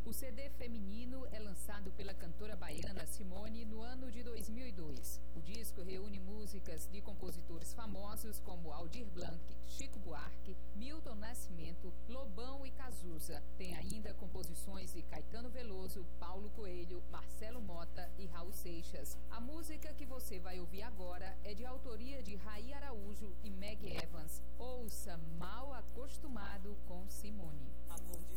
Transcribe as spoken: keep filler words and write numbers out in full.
O C D Feminino é lançado pela cantora baiana Simone no ano de dois mil e dois. O disco reúne músicas de compositores famosos como Aldir Blanc, Chico Buarque, Milton Nascimento, Lobão e Cazuza. Tem ainda composições de Caetano Veloso, Paulo Coelho, Marcelo Mota e Raul Seixas. A música que você vai ouvir